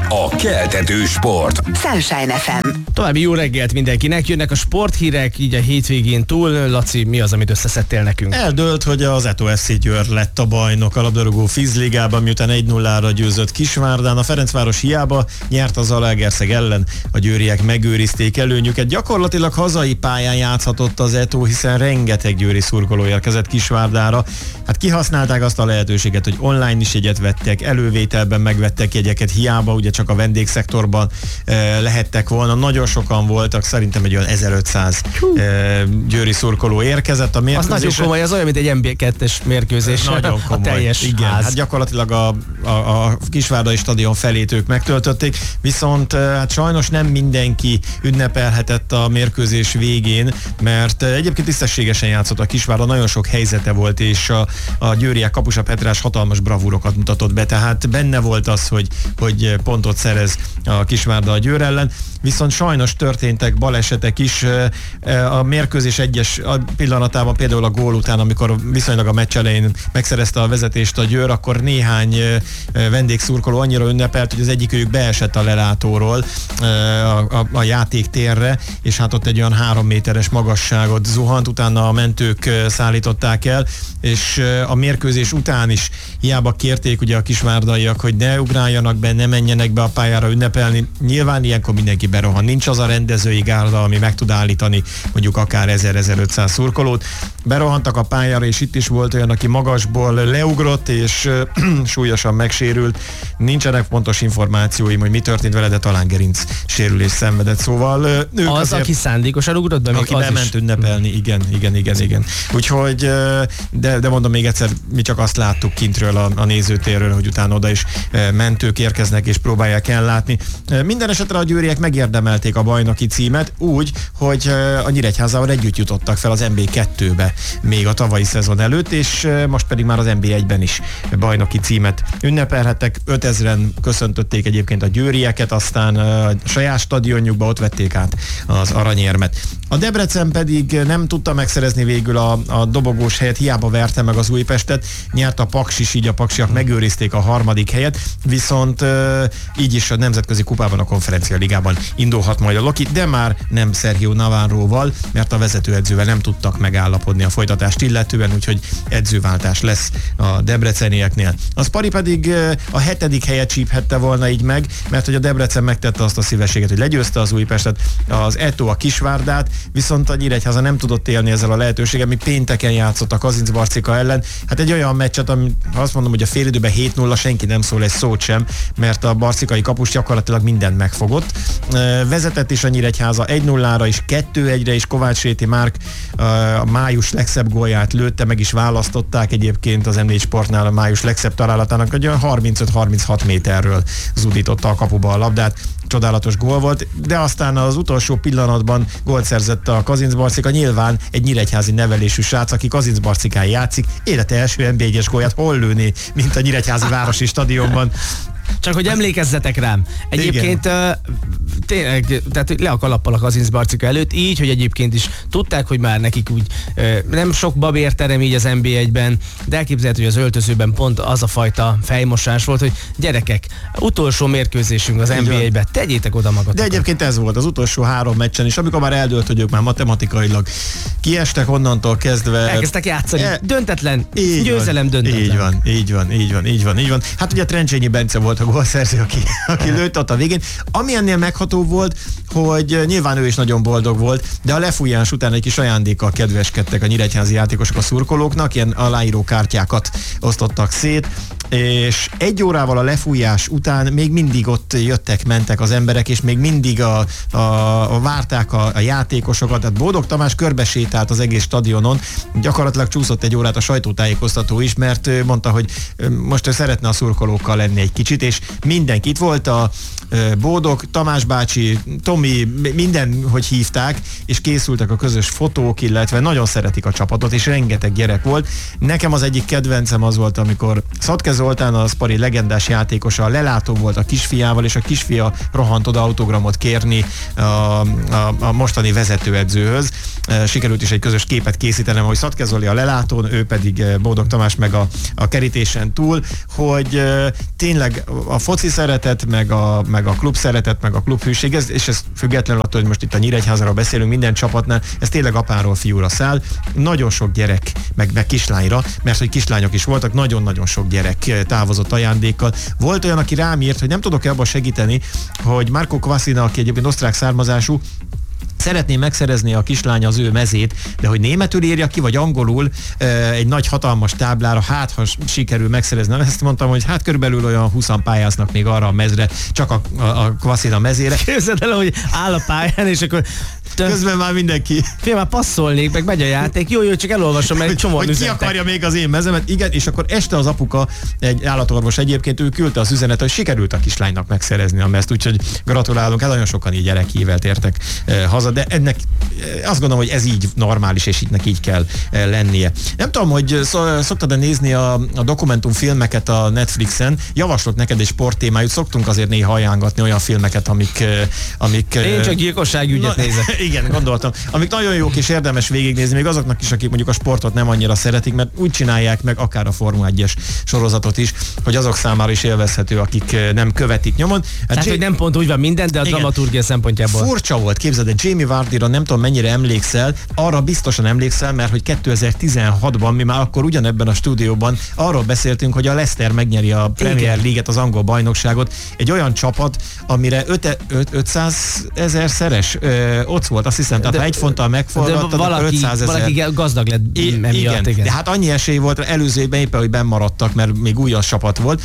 a keltető sport. Sunshine FM. További jó reggelt mindenkinek, jönnek a sporthírek, így a hétvégén túl. Laci, mi az, amit összeszedtél nekünk? Eldőlt, hogy az Eto FC Győr lett a bajnok a labdarúgó Fizligában, miután 1-0-ra győzött Kisvárdán. A Ferencváros hiába nyert az Zalaegerszeg ellen, a győriek megőrizték előnyüket. Gyakorlatilag hazai pályán játszhatott az Eto, hiszen rengeteg győri szurkoló érkezett Kisvárdára. Hát kihasználták azt a lehetőséget, hogy online is jegyet vettek, elővételben megvettek jegyeket, hiába ugye csak a vendégszektorban lehettek volna. Nagyon sokan voltak, szerintem egy olyan 1500 győri szurkoló érkezett a mérkőzésre. Az nagyon komoly, az olyan, mint egy NB2-es mérkőzés. Nagyon komoly. A teljes igen, ház. hát gyakorlatilag a Kisvárdai stadion felét ők megtöltötték, viszont hát sajnos nem mindenki ünnepelhetett a mérkőzés végén, mert egyébként tisztességesen játszott a Kisvárda, nagyon sok helyzete volt, és a győriek kapusa Petrás hatalmas bravúrokat mutatott be, tehát benne volt az, hogy pontot szerez a Kisvárda a Győr ellen, viszont sajnos történtek balesetek is. A mérkőzés egyes pillanatában, például a gól után, amikor viszonylag a meccs elején megszerezte a vezetést a Győr, akkor néhány vendégszurkoló annyira ünnepelt, hogy az egyikőjük beesett a lelátóról a játéktérre, és hát ott egy olyan 3 méteres magasságot zuhant, utána a mentők szállították el, és a mérkőzés után is hiába kérték ugye a kisvárdaiak, hogy ne ugráljanak be, ne menjenek be a pályára ünnepelni. Nyilván ilyenkor mindenki berohan. Nincs az a rendezői gárda, ami meg tud állítani mondjuk akár 1000-1500 szurkolót. Berohantak a pályára, és itt is volt olyan, aki magasból leugrott, és súlyosan megsérült. Nincsenek pontos információim, hogy mi történt vele, de talán gerinc sérülés szenvedett. Szóval ők az, azért, aki szándékosan ugrott be, még aki az bement is ünnepelni, igen. Úgyhogy, de mondom még egyszer, mi csak azt láttuk kintről a nézőtérről, hogy utána oda is mentők érkeznek és próbálják ellátni. Minden esetre a győriek megérdemelték a bajnoki címet úgy, hogy a Nyíregyházával együtt jutottak fel az NB2-be még a tavalyi szezon előtt, és most pedig már az NB1-ben is bajnoki címet ünnepelhettek. 5000-en köszöntötték egyébként a győrieket, aztán a saját stadionjukba ott vették át az aranyérmet. A Debrecen pedig nem tudta megszerezni végül a dobogós helyet, hiába verte meg az Újpestet, nyert a Paks is, így a paksiak megőrizték a 3. helyet, viszont így is a nemzetközi kupában, a Konferencia Ligában indulhat majd a Loki, de már nem Sergio Navarroval, mert a vezetőedzővel nem tudtak megállapodni a folytatást illetően, úgyhogy edzőváltás lesz a debrecenieknél. A Spari pedig a 7. helyet csíphette volna így meg, mert hogy a Debrecen megtette azt a szívességet, hogy legyőzte az Újpestet, az Eto a Kisvárdát, viszont a Nyíregyháza nem tudott élni ezzel a lehetőséggel, mi pénteken játszott a Kazincbarcika ellen. Hát egy olyan meccset, ami azt mondom, hogy a félidőben 7-0, senki nem szól egy szót sem, mert a barcikai kapus gyakorlatilag mindent megfogott. Vezetett is a Nyíregyháza 1-0-ra is, 2-1-re is, Kovács Réti Márk a május legszebb gólját lőtte, meg is választották egyébként az M4 Sportnál a május legszebb találatának, hogy olyan 35-36 méterről zúdította a kapuba a labdát. Csodálatos gól volt, de aztán az utolsó pillanatban gólt szerzett a Kazincbarcika, nyilván egy nyíregyházi nevelésű srác, aki Kazincbarcikán játszik, élete első NB1-es gólját hol lőni, mint a Nyíregyházi Városi Stadionban. Csak hogy emlékezzetek rám. Egyébként tényleg, tehát le a kalappal a Kazincbarcika előtt, így, hogy egyébként is tudták, hogy már nekik úgy nem sok babér terem így az NB1-ben, de elképzelhető, hogy az öltözőben pont az a fajta fejmosás volt, hogy gyerekek, utolsó mérkőzésünk az NB1-ben, tegyétek oda magatokat. De egyébként ez volt az utolsó 3 meccsen is, amikor már eldőlt, hogy ők már matematikailag kiestek, onnantól kezdve. Elkezdtek játszani. Döntetlen. Győzelem döntetlen. Így van. Hát ugye Trencsényi Bence volt a gólszerző, aki lőtt ott a végén. Ami ennél megható volt, hogy nyilván ő is nagyon boldog volt, de a lefújás után egy kis ajándékkal kedveskedtek a nyíregyházi játékosok a szurkolóknak, ilyen aláíró kártyákat osztottak szét, és 1 órával a lefújás után még mindig ott jöttek, mentek az emberek, és még mindig várták a játékosokat. Tehát Bódog Tamás körbesétált az egész stadionon, gyakorlatilag csúszott 1 órát a sajtótájékoztató is, mert mondta, hogy most ő szeretne a szurkolókkal lenni egy kicsit, és mindenki itt volt, a Bódog, Tamás bácsi, Tomi, minden, hogy hívták, és készültek a közös fotók, illetve nagyon szeretik a csapatot, és rengeteg gyerek volt. Nekem az egyik kedvencem az volt, amikor Szatke Zoltán, a Spari legendás játékosa, a lelátó volt a kisfiával, és a kisfia rohant oda autogramot kérni a mostani vezetőedzőhöz, sikerült is egy közös képet készítenem, hogy Szatke Zoli a lelátón, ő pedig Bódog Tamás meg a kerítésen túl, hogy tényleg a foci szeretet, meg a klub szeretet, meg a klubhűség, és ez függetlenül attól, hogy most itt a Nyíregyházáról beszélünk, minden csapatnál, ez tényleg apáról fiúra száll. Nagyon sok gyerek, meg kislányra, mert hogy kislányok is voltak, nagyon-nagyon sok gyerek távozott ajándékkal. Volt olyan, aki rám írt, hogy nem tudok-e abban segíteni, hogy Marco Kvasina, aki egyébként osztrák származású, szeretné megszerezni a kislány az ő mezét, de hogy németül írja ki, vagy angolul egy nagy hatalmas táblára, hát ha sikerül megszerezni. Ezt mondtam, hogy hát körülbelül olyan 20-an pályáznak még arra a mezre, csak a Kvasina mezére. Képzeld el, hogy áll a pályán, és akkor közben már mindenki. Fél, már passzolnék, meg megy a játék. Jó, csak elolvasom, meg egy csomó hogy ki akarja még az én mezemet. Igen, és akkor este az apuka, egy állatorvos egyébként, ő küldte az üzenetet, hogy sikerült a kislánynak megszerezni a mezt, úgyhogy gratulálunk, nagyon sokan így gyerekhível tértek haza, de ennek azt gondolom, hogy ez így normális, és itt így kell lennie. Nem tudom, hogy szoktad-e nézni a dokumentumfilmeket a Netflixen. Javaslok neked egy sporttémájút, szoktunk azért néha ajánlatni olyan filmeket, amik én csak gyilkosságügyet nézek. Igen, gondoltam. Amik nagyon jók és érdemes végignézni, még azoknak is, akik mondjuk a sportot nem annyira szeretik, mert úgy csinálják meg akár a Forma 1-es sorozatot is, hogy azok számára is élvezhető, akik nem követik nyomon. Tehát, hogy nem pont úgy van minden, de a dramaturgia szempontjából. Furcsa volt, képzeld, egy Jamie Vardyra nem tudom mennyire emlékszel, arra biztosan emlékszel, mert hogy 2016-ban mi már akkor ugyanebben a stúdióban arról beszéltünk, hogy a Leicester megnyeri a Premier League-et, az angol bajnokságot, egy olyan csapat, amire 500 000 szeres ott volt, azt hiszem, tehát ha egy fonttal megforgattad, akkor 500 000. Valaki gazdag lett emiatt, igen. De hát annyi esély volt, előző évben éppen, hogy bennmaradtak, mert még új csapat volt,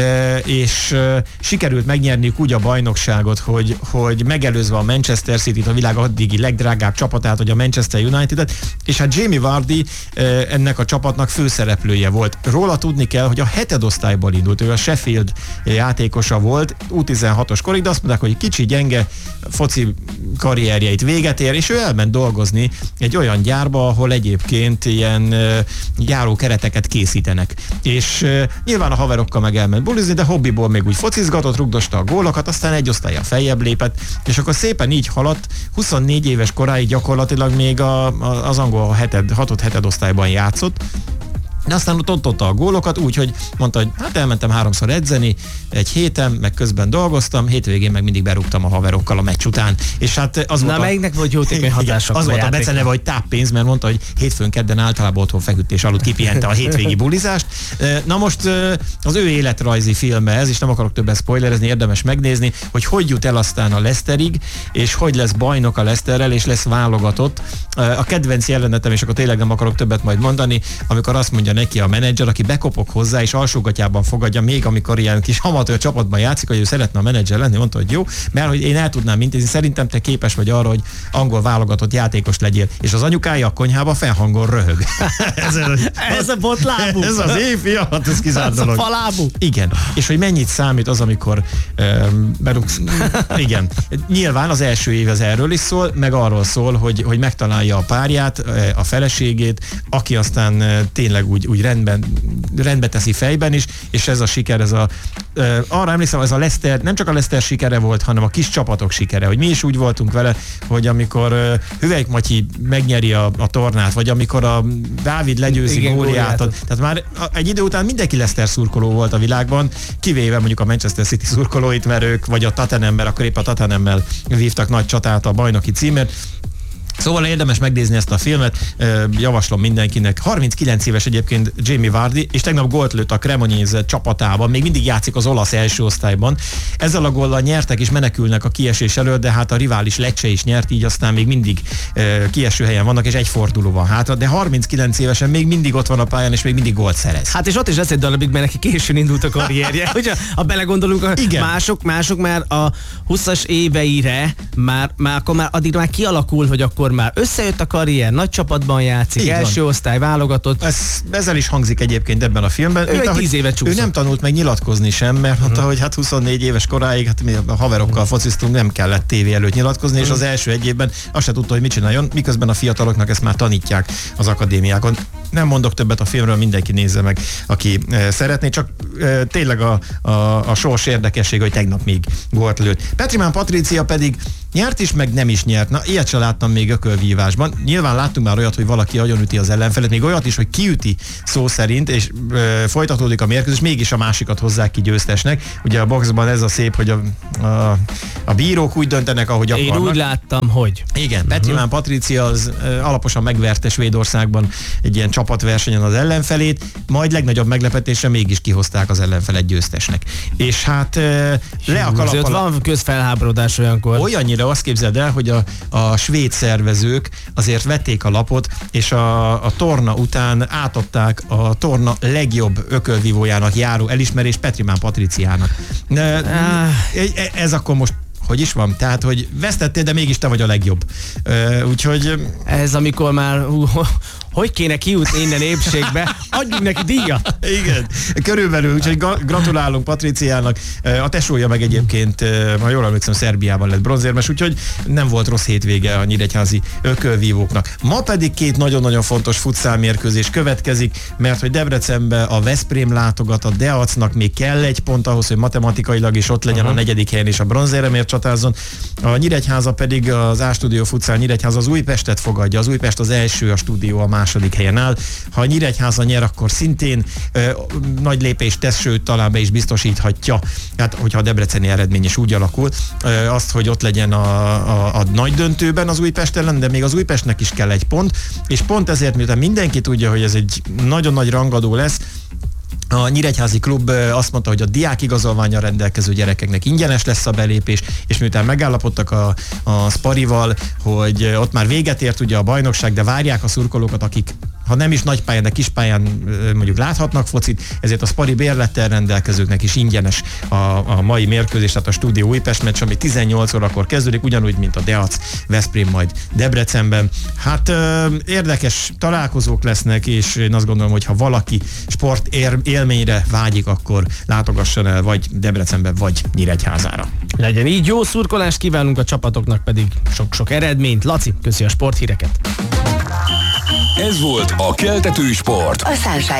és sikerült megnyerniük úgy a bajnokságot, hogy megelőzve a Manchester City-t, a világ addigi legdrágább csapatát, hogy a Manchester United-et, és hát Jamie Vardy ennek a csapatnak főszereplője volt. Róla tudni kell, hogy a 7. osztályból indult, ő a Sheffield játékosa volt, U16-os korig, de azt mondták, hogy kicsi, gyenge, foci karrierjeit véget ér, és ő elment dolgozni egy olyan gyárba, ahol egyébként ilyen járókereteket készítenek. És nyilván a haverokkal meg elment bulizni, de hobbiból még úgy focizgatott, rugdosta a gólokat, aztán egy osztállyal feljebb lépett, és akkor szépen így haladt, 24 éves koráig gyakorlatilag még az angol 6.-7. osztályban játszott, de aztán ott a gólokat úgy, hogy mondta, hogy hát elmentem 3-szor edzeni egy héten, meg közben dolgoztam, hétvégén meg mindig berúgtam a haverokkal a meccs után. És hát az volt melyiknek volt jótékony hatások? Az volt a beceneve, hogy táppénz, mert mondta, hogy hétfőn kedden általában otthon feküdt és aludt, kipihente a hétvégi bulizást. Na most az ő életrajzi filme ez, és nem akarok többet spoilerezni, érdemes megnézni, hogy jut el aztán a Leicesterig, és hogy lesz bajnok a Leicesterrel, és lesz válogatott. A kedvenc jelenetem, és akkor tényleg nem akarok többet majd mondani, amikor azt mondja neki a menedzser, aki bekopog hozzá, és alsógatyában fogadja, még amikor ilyen kis amatőr csapatban játszik, hogy ő szeretne a menedzser lenni, mondta, hogy jó, mert hogy én el tudnám intézni, szerintem te képes vagy arra, hogy angol válogatott játékos legyél, és az anyukája a konyhába felhangon röhög. ez a botlábú. Ez az éjfia, hát ez kizárt dolog. Ez a falábú. Igen, és hogy mennyit számít az, amikor berúgsz. Igen. Nyilván az első év az erről is szól, meg arról szól, hogy megtalálja a párját, a feleségét, aki aztán tényleg úgy rendbe teszi fejben is, és ez a siker, arra emlékszem, ez a Leicester, nem csak a Leicester sikere volt, hanem a kis csapatok sikere, hogy mi is úgy voltunk vele, hogy amikor Hüvelyk Matyi megnyeri a tornát, vagy amikor a Dávid legyőzi Góliátot, tehát már egy idő után mindenki Leicester szurkoló volt a világban, kivéve mondjuk a Manchester City szurkolóit, mert ők, vagy a Tottenham-mel, akkor épp a Tottenhammel vívtak nagy csatát a bajnoki címért. Szóval érdemes megnézni ezt a filmet, javaslom mindenkinek. 39 éves egyébként Jamie Vardy, és tegnap gólt lőtt a Cremonese csapatában, még mindig játszik az olasz első osztályban. Ezzel a góllal nyertek és menekülnek a kiesés elől, de hát a rivális Lecce is nyert, így aztán még mindig kieső helyen vannak, és egy forduló van hátra, de 39 évesen még mindig ott van a pályán, és még mindig gólt szerez. Hát és ott is lesz egy darabig, mert neki későn indult a karrierje. Hogyha belegondolunk, mások már a 20-as éveire, akkor már addigra már kialakul, hogy akkor már összejött a karrier, nagy csapatban játszik, így első van. Osztály, válogatott. Ezzel is hangzik egyébként ebben a filmben. Ő egy 10 évet csúszott. Ő nem tanult meg nyilatkozni sem, mert mondta, hogy hát 24 éves koráig, hát mi a haverokkal fociztunk, nem kellett tévé előtt nyilatkozni, és az első egy évben azt se tudta, hogy mit csináljon, miközben a fiataloknak ezt már tanítják az akadémiákon. Nem mondok többet a filmről, mindenki nézze meg, aki szeretné, csak tényleg a sors érdekesség, hogy tegnap még gólt lőtt. Petriman Patricia pedig nyert is, meg nem is nyert. Na, ilyet sem láttam még ökölvívásban. Nyilván láttunk már olyat, hogy valaki agyonüti az ellenfelet, még olyat is, hogy kiüti szó szerint, és folytatódik a mérkőzés, mégis a másikat hozzák ki győztesnek. Ugye a boxban ez a szép, hogy a bírók úgy döntenek, ahogy akarnak. Én úgy láttam, hogy. Igen, Petriman Patricia az alaposan megverte Svédországban egy ilyen csapatversenyen az ellenfelét, majd legnagyobb meglepetésre mégis kihozták az ellenfelet győztesnek. És hát le a kalappal... Van közfelháborodás olyankor. Olyannyira azt képzeld el, hogy a svéd szervezők azért vették a lapot, és a torna után átadták a torna legjobb ökölvívójának járó elismerést Petriman Patriciának. Ez akkor most hogy is van? Tehát, hogy vesztettél, de mégis te vagy a legjobb. Úgyhogy... Ez amikor már... hogy kéne kijutni innen épségbe? Adjunk neki díjat! Igen, körülbelül, úgyhogy gratulálunk Patriciának. A tesója meg egyébként, ha jól emlékszem, Szerbiában lett bronzérmes, úgyhogy nem volt rossz hétvége a nyíregyházi ökölvívóknak. Ma pedig két nagyon-nagyon fontos futszálmérkőzés következik, mert hogy Debrecenbe a Veszprém látogat, a Deacnak még kell egy pont ahhoz, hogy matematikailag is ott legyen a 4. helyen és a bronzéremért csatázzon. A Nyíregyháza pedig az A-Studio futszál Nyíregyháza az Újpestet fogadja. Az Újpest az első, a Stúdió a második helyen áll. Ha a Nyíregyháza nyer, akkor szintén nagy lépést tesz, sőt, talán be is biztosíthatja, hát hogyha a debreceni eredmény is úgy alakul, azt, hogy ott legyen a nagy döntőben az Újpest ellen, de még az Újpestnek is kell egy pont, és pont ezért, miután mindenki tudja, hogy ez egy nagyon nagy rangadó lesz, a Nyíregyházi klub azt mondta, hogy a diákigazolvánnyal rendelkező gyerekeknek ingyenes lesz a belépés, és miután megállapodtak a Sparival, hogy ott már véget ért ugye a bajnokság, de várják a szurkolókat, akik ha nem is nagy pályán, de kis pályán mondjuk láthatnak focit, ezért a Spari bérlettel rendelkezőknek is ingyenes a mai mérkőzés, tehát a Stúdió Újpest meccs, ami 18 órakor kezdődik, ugyanúgy, mint a Deac Veszprém majd Debrecenben. Hát érdekes találkozók lesznek, és én azt gondolom, hogy ha valaki sport élményre vágyik, akkor látogasson el vagy Debrecenbe, vagy Nyíregyházára. Legyen így, jó szurkolást kívánunk, a csapatoknak pedig sok-sok eredményt. Laci, köszi a sporthíreket. Ez volt a Keltető Sport. A Sunshine